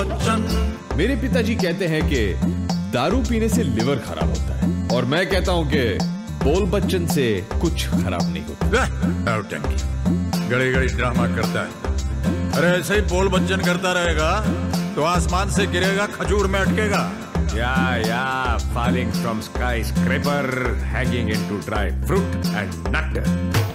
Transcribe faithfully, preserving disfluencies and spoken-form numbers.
मेरे पिताजी कहते हैं कि दारू पीने से लिवर खराब होता है और मैं कहता हूं कि बोल बच्चन से कुछ खराब नहीं होता। गड़ी गड़ी ड्रामा करता है। अरे ऐसे ही बोल बच्चन करता रहेगा तो आसमान से गिरेगा, खजूर में अटकेगा। Yeah, yeah, falling from skyscraper, hanging into dry fruit and nectar.